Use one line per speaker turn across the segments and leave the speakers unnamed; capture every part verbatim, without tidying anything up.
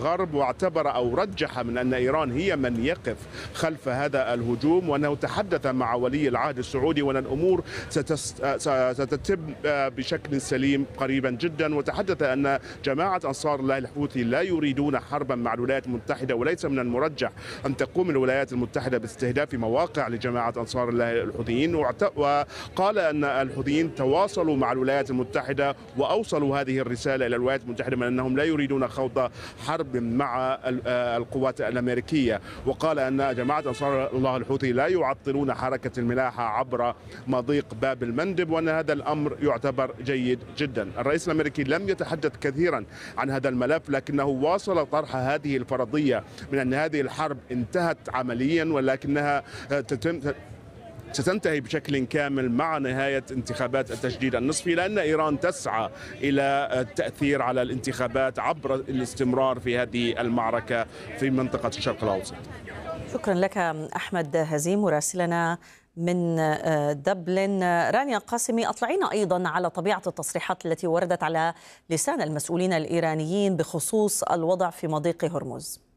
الغرب، واعتبر أو رجح من أن إيران هي من يقف خلف هذا الهجوم، وأنه تحدث مع ولي العهد السعودي وأن الأمور ستتم بشكل سليم قريبا جدا. وتحدث أن جماعة أنصار الله الحوثي لا يريدون حربا مع الولايات المتحدة، وليس من المرجح أن تقوم الولايات المتحدة باستهداف مواقع لجماعة أنصار الله الحوثيين. وقال أن الحوثيين تواصلوا مع الولايات المتحدة وأوصلوا هذه الرسالة إلى الولايات المتحدة من أنهم لا يريدون خوض حرب مع القوات الأمريكية. وقال أن جماعة أنصار الله الحوثي لا يعطلون حركة الملاحة عبر مضيق باب المندب، وأن هذا الأمر يعتبر جيد جدا. الرئيس الأمريكي لم يتحدث كثيرا عن هذا الملف، لكنه واصل طرح هذه الفرضية من أن هذه الحرب انتهت عمليا، ولكنها تتم ستنتهي بشكل كامل مع نهاية انتخابات التجديد النصفي، لأن إيران تسعى إلى التأثير على الانتخابات عبر الاستمرار في هذه المعركة في منطقة الشرق الأوسط.
شكرا لك أحمد هزيم مراسلنا من دبلن. رانيا قاسمي، أطلعينا أيضا على طبيعة التصريحات التي وردت على لسان المسؤولين الإيرانيين بخصوص الوضع في مضيق هرمز.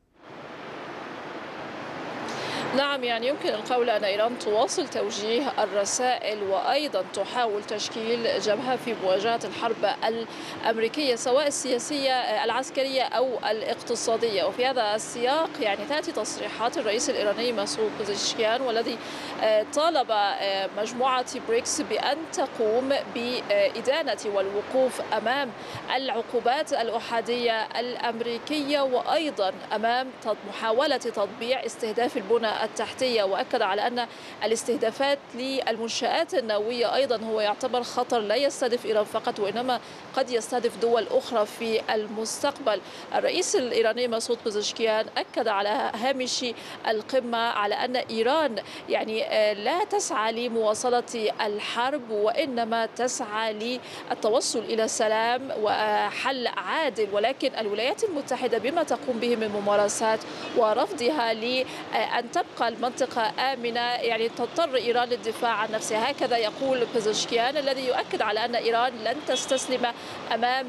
نعم، يعني يمكن القول أن إيران تواصل توجيه الرسائل وأيضا تحاول تشكيل جبهة في مواجهة الحرب الأمريكية سواء السياسية العسكرية أو الاقتصادية. وفي هذا السياق يعني تأتي تصريحات الرئيس الإيراني مسعود بزشكيان، والذي طالب مجموعة بريكس بأن تقوم بإدانة والوقوف أمام العقوبات الأحادية الأمريكية وأيضا أمام محاولة تطبيع استهداف البنى التحتية. وأكد على أن الاستهدافات للمنشآت النووية أيضا هو يعتبر خطر لا يستهدف إيران فقط، وإنما قد يستهدف دول أخرى في المستقبل. الرئيس الإيراني مسعود بزشكيان أكد على هامش القمة على أن إيران يعني لا تسعى لمواصلة الحرب، وإنما تسعى للتوصل إلى السلام وحل عادل، ولكن الولايات المتحدة بما تقوم به من ممارسات ورفضها لأن تبقى المنطقة آمنة يعني تضطر إيران للدفاع عن نفسها. هكذا يقول بزشكيان، الذي يؤكد على أن إيران لن تستسلم أمام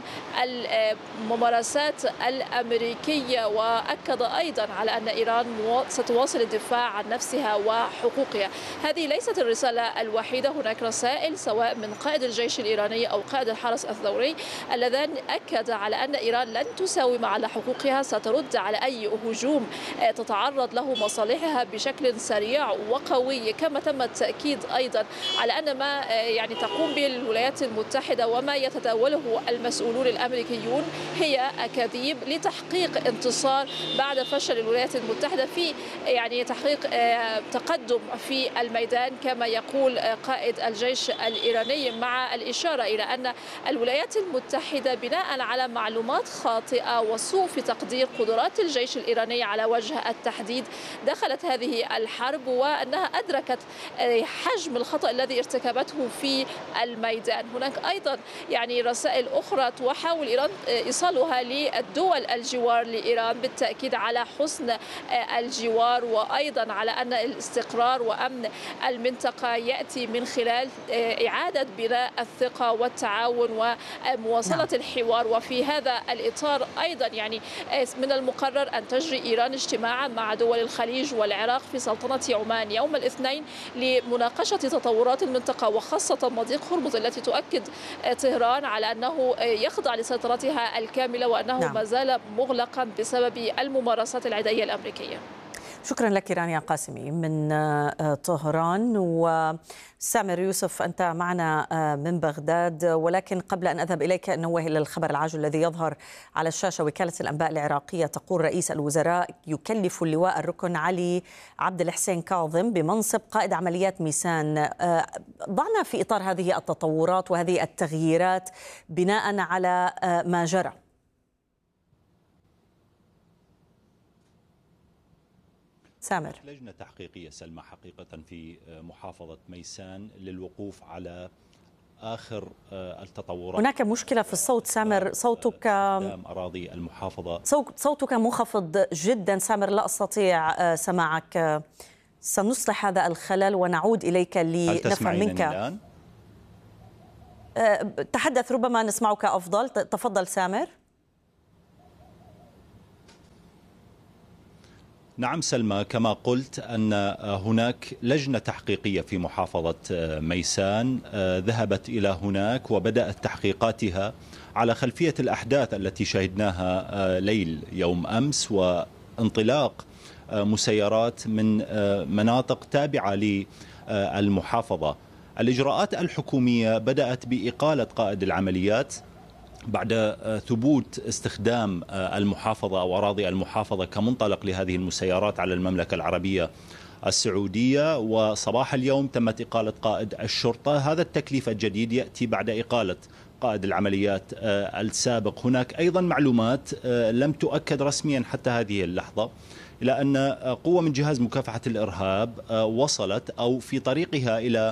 الممارسات الأمريكية، وأكد أيضا على أن إيران ستواصل الدفاع عن نفسها وحقوقها. هذه ليست الرسالة الوحيدة، هناك رسائل سواء من قائد الجيش الإيراني أو قائد الحرس الثوري اللذان أكد على أن إيران لن تساوم على حقوقها، سترد على أي هجوم تتعرض له مصالحها بشكل سريع وقوي. كما تم التأكيد أيضا على أن ما يعني تقوم به الولايات المتحدة وما يتداوله المسؤولون الأمريكيون هي أكاذيب لتحقيق انتصار بعد فشل الولايات المتحدة في يعني تحقيق تقدم في الميدان كما يقول قائد الجيش الإيراني، مع الإشارة إلى أن الولايات المتحدة بناء على معلومات خاطئة وسوء في تقدير قدرات الجيش الإيراني على وجه التحديد دخلت هذه الحرب، وأنها أدركت حجم الخطأ الذي ارتكبته في الميدان. هناك أيضا يعني رسائل أخرى تحاول إيران إيصالها للدول الجوار لإيران بالتأكيد على حسن الجوار، وأيضا على أن الاستقرار وأمن المنطقة يأتي من خلال إعادة بناء الثقة والتعاون ومواصلة الحوار. وفي هذا الإطار أيضا يعني من المقرر أن تجري إيران اجتماعا مع دول الخليج والعراق في سلطنة عمان يوم الاثنين لمناقشة تطورات المنطقة وخاصة مضيق هرمز التي تؤكد طهران على أنه يخضع لسيطرتها الكاملة وأنه نعم. ما زال مغلقا بسبب الممارسات العدائية الأمريكية.
شكرا لك رانيا قاسمي من طهران. وسامر يوسف أنت معنا من بغداد، ولكن قبل أن أذهب إليك نوه إلى الخبر العاجل الذي يظهر على الشاشة. وكالة الأنباء العراقية تقول رئيس الوزراء يكلف اللواء الركن علي عبد الحسين كاظم بمنصب قائد عمليات ميسان. ضعنا في إطار هذه التطورات وهذه التغييرات بناء على ما جرى. سامر.
لجنة تحقيقية سلمى حقيقة في محافظة ميسان للوقوف على آخر التطورات.
هناك مشكلة في الصوت سامر، صوتك
أراضي المحافظة
صوتك منخفض جدا سامر، لا أستطيع سماعك. سنصلح هذا الخلل ونعود إليك لنفهم منك. الآن؟ تحدث ربما نسمعك أفضل. تفضل سامر.
نعم سلمى، كما قلت أن هناك لجنة تحقيقية في محافظة ميسان ذهبت إلى هناك وبدأت تحقيقاتها على خلفية الأحداث التي شهدناها ليل يوم أمس، وانطلاق مسيرات من مناطق تابعة للمحافظة. الإجراءات الحكومية بدأت بإقالة قائد العمليات بعد ثبوت استخدام المحافظة أو أراضي المحافظة كمنطلق لهذه المسيرات على المملكة العربية السعودية. وصباح اليوم تمت إقالة قائد الشرطة. هذا التكليف الجديد يأتي بعد إقالة قائد العمليات السابق. هناك أيضا معلومات لم تؤكد رسميا حتى هذه اللحظة إلى أن قوة من جهاز مكافحة الإرهاب وصلت أو في طريقها إلى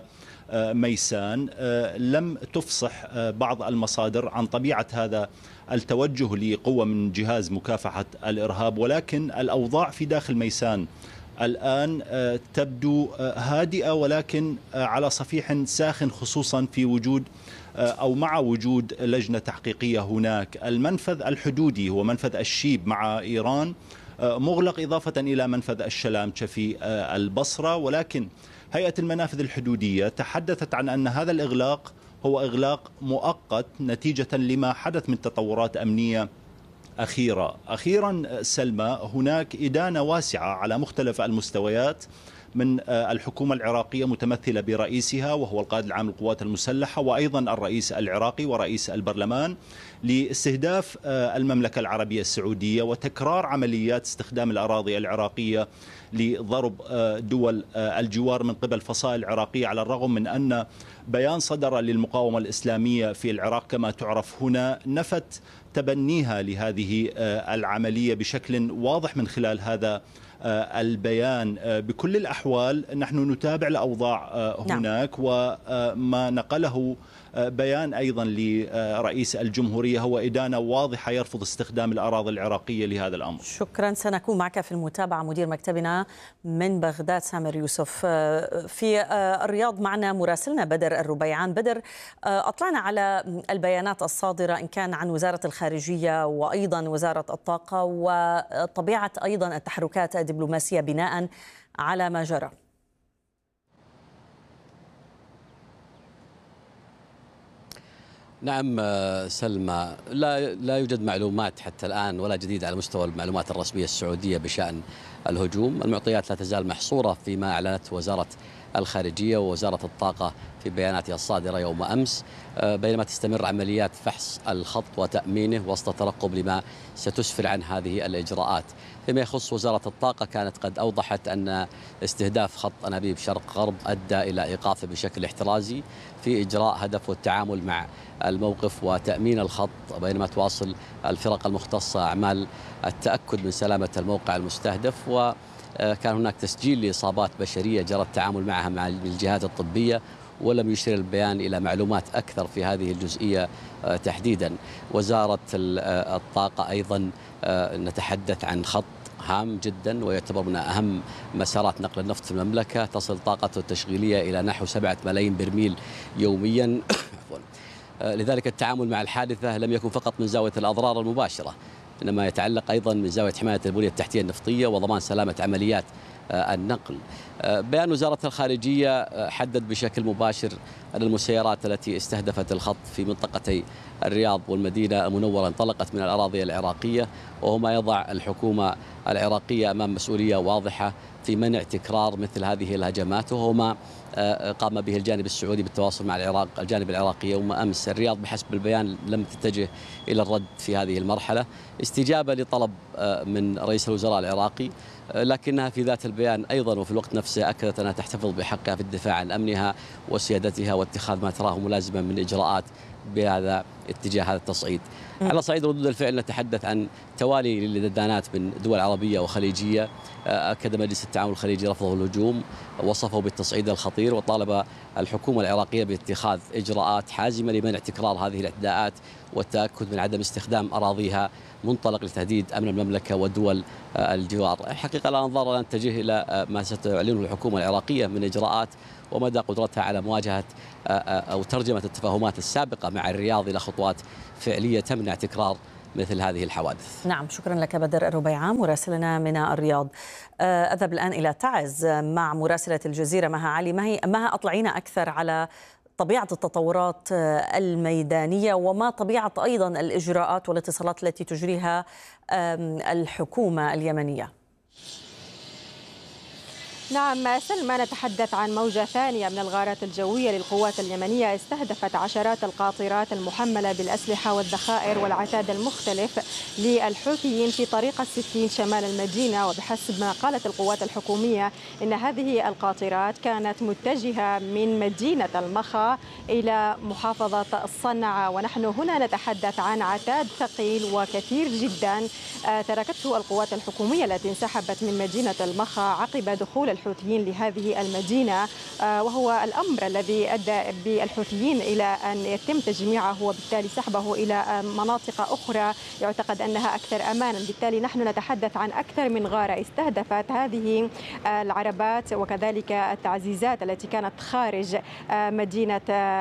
ميسان. لم تفصح بعض المصادر عن طبيعة هذا التوجه لقوة من جهاز مكافحة الإرهاب، ولكن الأوضاع في داخل ميسان الآن تبدو هادئة ولكن على صفيح ساخن، خصوصا في وجود أو مع وجود لجنة تحقيقية هناك. المنفذ الحدودي هو منفذ الشيب مع إيران مغلق، إضافة إلى منفذ الشلامشة في البصرة، ولكن هيئة المنافذ الحدودية تحدثت عن أن هذا الإغلاق هو إغلاق مؤقت نتيجة لما حدث من تطورات أمنية أخيرة. أخيرا سلمى، هناك إدانة واسعة على مختلف المستويات من الحكومة العراقية متمثلة برئيسها وهو القائد العام للقوات المسلحة، وأيضا الرئيس العراقي ورئيس البرلمان، لاستهداف المملكة العربية السعودية وتكرار عمليات استخدام الأراضي العراقية لضرب دول الجوار من قبل فصائل عراقية، على الرغم من أن بيان صدر للمقاومة الإسلامية في العراق كما تعرف هنا نفت تبنيها لهذه العملية بشكل واضح من خلال هذا البيان. بكل الأحوال نحن نتابع الأوضاع هناك، وما نقله بيان أيضا لرئيس الجمهورية هو إدانة واضحة يرفض استخدام الأراضي العراقية لهذا الأمر.
شكرا، سنكون معك في المتابعة. مدير مكتبنا من بغداد سامر يوسف. في الرياض معنا مراسلنا بدر الربيعان. بدر، أطلعنا على البيانات الصادرة إن كان عن وزارة الخارجية وأيضا وزارة الطاقة وطبيعة أيضا التحركات الدبلوماسية بناء على ما جرى.
نعم سلمى، لا لا يوجد معلومات حتى الآن ولا جديد على مستوى المعلومات الرسمية السعودية بشأن الهجوم. المعطيات لا تزال محصورة فيما أعلنت وزارة الخارجية ووزارة الطاقة في بياناتها الصادرة يوم أمس، بينما تستمر عمليات فحص الخط وتأمينه وسط ترقب لما ستسفر عن هذه الإجراءات. فيما يخص وزارة الطاقة كانت قد أوضحت أن استهداف خط أنابيب شرق غرب أدى إلى إيقافه بشكل احترازي في إجراء هدفه التعامل مع الموقف وتأمين الخط، بينما تواصل الفرق المختصة أعمال التأكد من سلامة الموقع المستهدف. وكان هناك تسجيل لإصابات بشرية جرى التعامل معها مع الجهات الطبية، ولم يشير البيان إلى معلومات أكثر في هذه الجزئية تحديدا. وزارة الطاقة أيضا نتحدث عن خط هام جدا ويعتبر من أهم مسارات نقل النفط في المملكة، تصل طاقته التشغيلية إلى نحو سبعة ملايين برميل يوميا. لذلك التعامل مع الحادثة لم يكن فقط من زاوية الأضرار المباشرة، إنما يتعلق أيضا من زاوية حماية البنية التحتية النفطية وضمان سلامة عمليات النقل. بيان وزارة الخارجية حدد بشكل مباشر أن المسيرات التي استهدفت الخط في منطقتي الرياض والمدينة المنورة انطلقت من الأراضي العراقية، وهو ما يضع الحكومة العراقية أمام مسؤولية واضحة في منع تكرار مثل هذه الهجمات، وهو ما قام به الجانب السعودي بالتواصل مع العراق الجانب العراقي يوم أمس. الرياض بحسب البيان لم تتجه إلى الرد في هذه المرحلة استجابة لطلب من رئيس الوزراء العراقي، لكنها في ذات البيان أيضا وفي الوقت نفسه أكدت أنها تحتفظ بحقها في الدفاع عن أمنها وسيادتها واتخاذ ما تراه ملازما من إجراءات بهذا اتجاه هذا التصعيد. على صعيد ردود الفعل نتحدث عن توالي للدانات من دول عربية وخليجية. أكد مجلس التعاون الخليجي رفضه الهجوم، وصفه بالتصعيد الخطير، وطالب الحكومة العراقية باتخاذ إجراءات حازمة لمنع تكرار هذه الاعتداءات والتأكد من عدم استخدام أراضيها منطلق لتهديد أمن المملكة ودول الجوار. الحقيقة الأنظار الآن تتجه إلى ما ستعلنه الحكومة العراقية من إجراءات ومدى قدرتها على مواجهة أو ترجمة التفاهمات السابقة مع الرياض إلى خطوات فعلية تمنع تكرار مثل هذه الحوادث.
نعم، شكرا لك بدر الربيعام مراسلنا من الرياض. أذهب الآن إلى تعز مع مراسلة الجزيرة مها علي. مها مها أطلعينا أكثر على طبيعة التطورات الميدانية وما طبيعة أيضا الإجراءات والاتصالات التي تجريها الحكومة اليمنية.
نعم سلمى، نتحدث عن موجة ثانية من الغارات الجوية للقوات اليمنية استهدفت عشرات القاطرات المحملة بالأسلحة والذخائر والعتاد المختلف للحوثيين في طريق الستين شمال المدينة. وبحسب ما قالت القوات الحكومية إن هذه القاطرات كانت متجهة من مدينة المخا إلى محافظة صنعاء. ونحن هنا نتحدث عن عتاد ثقيل وكثير جدا تركته القوات الحكومية التي انسحبت من مدينة المخا عقب دخول الحوثيين لهذه المدينة، وهو الأمر الذي أدى بالحوثيين إلى أن يتم تجميعه وبالتالي سحبه إلى مناطق أخرى يعتقد أنها أكثر أمانا. بالتالي نحن نتحدث عن أكثر من غارة استهدفت هذه العربات وكذلك التعزيزات التي كانت خارج مدينة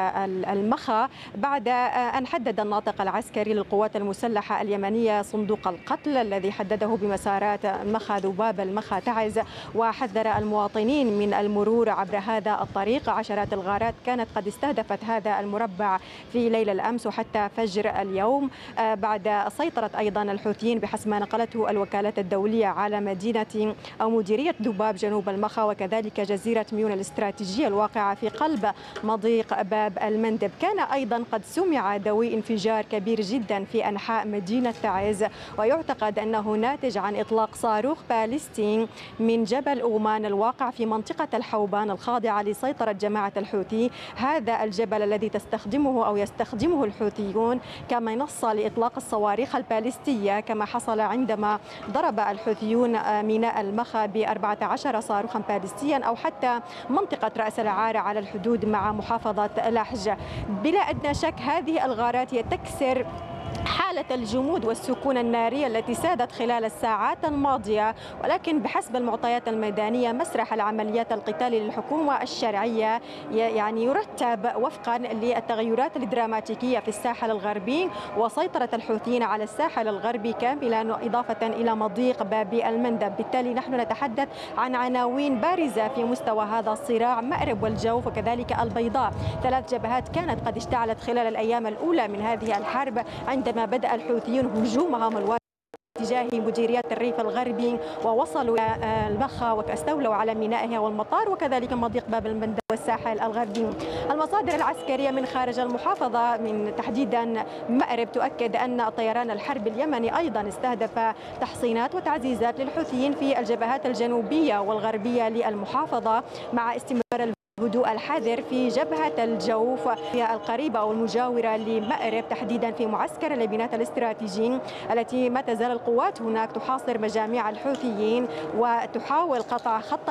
المخا بعد أن حدد الناطق العسكري للقوات المسلحة اليمنية صندوق القتل الذي حدده بمسارات المخا ذباب المخا تعز، وحذر المواطنين من المرور عبر هذا الطريق. عشرات الغارات كانت قد استهدفت هذا المربع في ليلة الأمس وحتى فجر اليوم بعد سيطرة أيضا الحوثيين بحسب ما نقلته الوكالات الدولية على مدينة أو مديرية ذباب جنوب المخا وكذلك جزيرة ميون الاستراتيجية الواقعة في قلب مضيق باب المندب. كان أيضا قد سمع دوي انفجار كبير جدا في أنحاء مدينة تعز ويعتقد أنه ناتج عن إطلاق صاروخ باليستي من جبل أومان الواقع في منطقة الحوبان الخاضعة لسيطرة جماعة الحوثي. هذا الجبل الذي تستخدمه أو يستخدمه الحوثيون كمنصة لإطلاق الصواريخ الباليستية، كما حصل عندما ضرب الحوثيون ميناء المخا بأربعة عشر صاروخا باليستيا أو حتى منطقة رأس العارة على الحدود مع محافظة لحج. بلا أدنى شك هذه الغارات هي تكسر حالة الجمود والسكون النارية التي سادت خلال الساعات الماضية، ولكن بحسب المعطيات الميدانية مسرح العمليات القتالي للحكومة الشرعية يعني يرتب وفقا للتغيرات الدراماتيكية في الساحل الغربي وسيطرة الحوثيين على الساحل الغربي كاملا إضافة إلى مضيق باب المندب. بالتالي نحن نتحدث عن عناوين بارزة في مستوى هذا الصراع. مأرب والجوف وكذلك البيضاء، ثلاث جبهات كانت قد اشتعلت خلال الأيام الأولى من هذه الحرب عندما بدأ الحوثيون هجومهم الواضح تجاه مديريات الريف الغربي ووصلوا إلى المخا واستولوا على مينائها والمطار وكذلك مضيق باب المندب والساحل الغربي. المصادر العسكرية من خارج المحافظة من تحديدا مأرب تؤكد أن الطيران الحربي اليمني أيضا استهدف تحصينات وتعزيزات للحوثيين في الجبهات الجنوبية والغربية للمحافظة مع استمرار هدوء الحذر في جبهة الجوف القريبة أو المجاورة لمأرب تحديدا في معسكر اللبنات الاستراتيجي التي ما تزال القوات هناك تحاصر مجاميع الحوثيين وتحاول قطع خط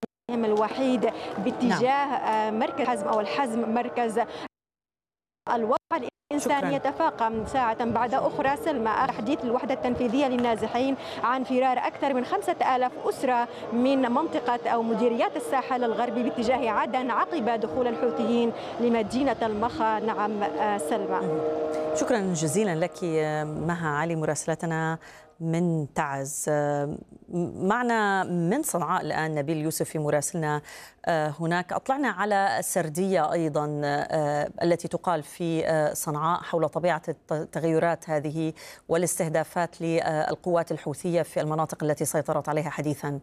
الوحيد باتجاه نعم. مركز الحزم أو الحزم مركز الوضع الإنساني يتفاقم ساعة بعد أخرى. سلمى تحديث الوحدة التنفيذية للنازحين عن فرار أكثر من خمسة آلاف أسرة من منطقة أو مديريات الساحل الغربي باتجاه عدن عقب دخول الحوثيين لمدينة المخا. نعم سلمى.
شكرا جزيلا لك مها علي مراسلتنا من تعز. معنا من صنعاء الآن نبيل يوسفي مراسلنا هناك. أطلعنا على السردية أيضا التي تقال في صنعاء حول طبيعة التغيرات هذه والاستهدافات للقوات الحوثية في المناطق التي سيطرت عليها حديثا.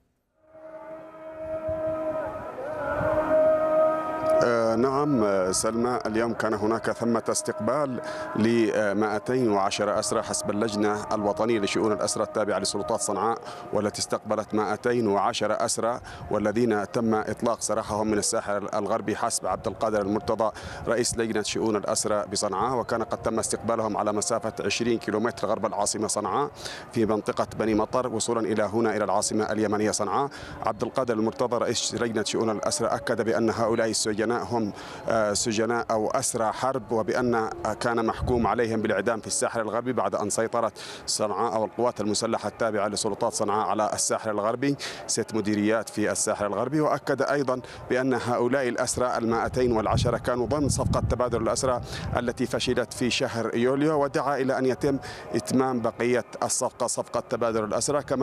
نعم سلمى، اليوم كان هناك ثمة استقبال ل مئتين وعشرة أسرى حسب اللجنة الوطنية لشؤون الأسرى التابعة لسلطات صنعاء، والتي استقبلت مئتين وعشرة أسرى والذين تم إطلاق سراحهم من الساحل الغربي حسب عبد القادر المرتضى رئيس لجنة شؤون الأسرى بصنعاء. وكان قد تم استقبالهم على مسافة عشرين كيلومتر غرب العاصمة صنعاء في منطقة بني مطر وصولا إلى هنا إلى العاصمة اليمنية صنعاء. عبد القادر المرتضى رئيس لجنة شؤون الأسرى أكد بأن هؤلاء السجناء هم أنهم سجناء أو أسرى حرب، وبأن كان محكوم عليهم بالإعدام في الساحل الغربي بعد أن سيطرت صنعاء أو القوات المسلحة التابعة لسلطات صنعاء على الساحل الغربي، ست مديريات في الساحل الغربي. وأكد أيضا بأن هؤلاء الأسرى المائتين والعشرة كانوا ضمن صفقة تبادل الأسرى التي فشلت في شهر يوليو، ودعا إلى أن يتم إتمام بقية الصفقة صفقة تبادل الأسرى. كما